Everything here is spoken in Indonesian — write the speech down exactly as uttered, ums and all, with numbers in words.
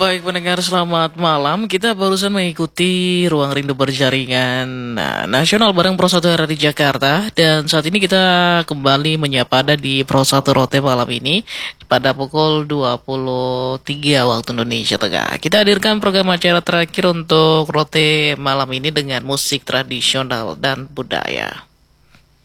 Baik pendengar, selamat malam. Kita barusan mengikuti Ruang Rindu Berjaringan nah, Nasional bareng Pro satu R R di Jakarta. Dan saat ini kita kembali menyapa Anda di Pro satu Rote malam ini pada pukul dua puluh tiga waktu Indonesia Tengah. Kita hadirkan program acara terakhir untuk Rote malam ini dengan musik tradisional dan budaya.